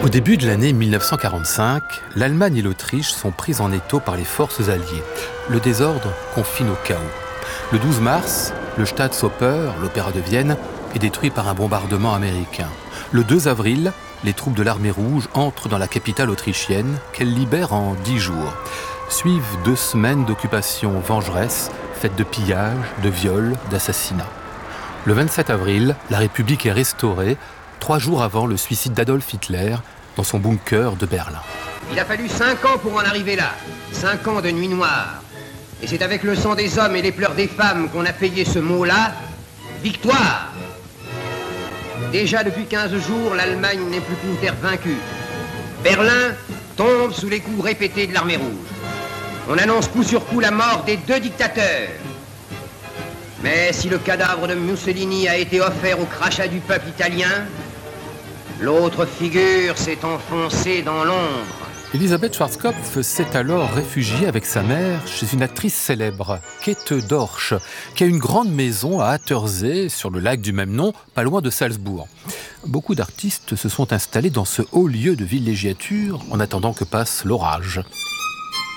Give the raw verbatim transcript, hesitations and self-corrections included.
Au début de l'année mille neuf cent quarante-cinq, l'Allemagne et l'Autriche sont prises en étau par les forces alliées. Le désordre confine au chaos. Le douze mars, le Staatsoper, l'opéra de Vienne, est détruit par un bombardement américain. Le deux avril, les troupes de l'armée rouge entrent dans la capitale autrichienne, qu'elle libère en dix jours. Suivent deux semaines d'occupation vengeresse, faite de pillages, de viols, d'assassinats. Le vingt-sept avril, la République est restaurée, trois jours avant le suicide d'Adolf Hitler, dans son bunker de Berlin. Il a fallu cinq ans pour en arriver là. Cinq ans de nuit noire. Et c'est avec le sang des hommes et les pleurs des femmes qu'on a payé ce mot-là, victoire. Déjà depuis quinze jours, l'Allemagne n'est plus qu'une terre vaincue. Berlin tombe sous les coups répétés de l'armée rouge. On annonce coup sur coup la mort des deux dictateurs. Mais si le cadavre de Mussolini a été offert au crachat du peuple italien, l'autre figure s'est enfoncée dans l'ombre. Elisabeth Schwarzkopf s'est alors réfugiée avec sa mère chez une actrice célèbre, Käthe Dorsch, qui a une grande maison à Attersee, sur le lac du même nom, pas loin de Salzbourg. Beaucoup d'artistes se sont installés dans ce haut lieu de villégiature en attendant que passe l'orage.